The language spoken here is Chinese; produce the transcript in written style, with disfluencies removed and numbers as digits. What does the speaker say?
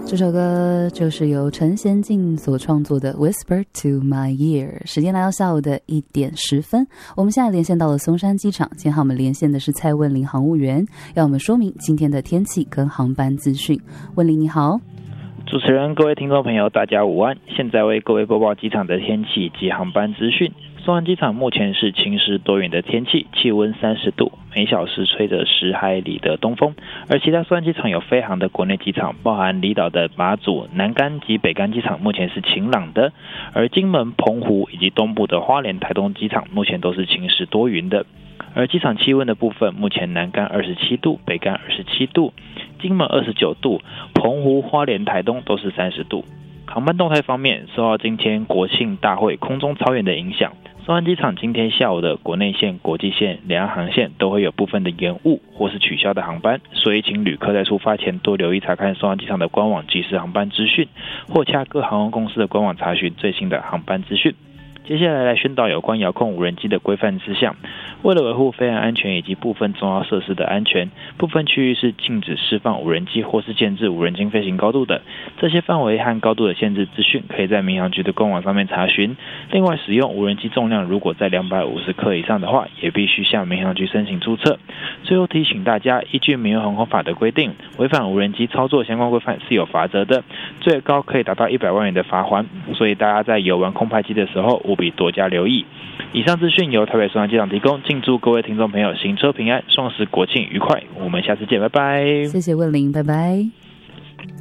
这首歌就是由陈贤进所创作的 Whisper to My Ear。 时间来到下午的1点10分，我们现在连线到了松山机场，今天和我们连线的是蔡问林航务员，要我们说明今天的天气跟航班资讯。问林你好。 主持人，各位听众朋友大家午安，现在为各位播报机场的天气及航班资讯。松山机场目前是晴时多云的天气，气温30度，每小时吹着10海里的东风。而其他松山机场有飞航的国内机场，包含离岛的马祖、南竿及北竿机场目前是晴朗的，而金门、澎湖以及东部的花莲、台东机场目前都是晴时多云的。而机场气温的部分，目前南竿27度，北竿27度，金门29度，澎湖、花莲、台东都是30度。航班动态方面，受到今天国庆大会空中操演的影响，松山机场今天下午的国内线、国际线、两岸航线都会有部分的延误或是取消的航班，所以请旅客在出发前多留意查看松山机场的官网即时航班资讯，或洽各航空公司的官网查询最新的航班资讯。接下来宣导有关遥控无人机的规范事项。为了维护飞航安全以及部分重要设施的安全，部分区域是禁止释放无人机或是限制无人机飞行高度的。这些范围和高度的限制资讯可以在民航局的官网上面查询。另外，使用无人机重量如果在250克以上的话，也必须向民航局申请注册。最后提醒大家，依据民用航空法的规定，违反无人机操作相关规范是有罚则的，最高可以达到100万元的罚锾。所以大家在游玩空拍机的时候，务必多加留意。以上资讯由台北松山机场提供，敬祝各位听众朋友行车平安，双十国庆愉快，我们下次见，拜拜。 谢谢问林，拜拜。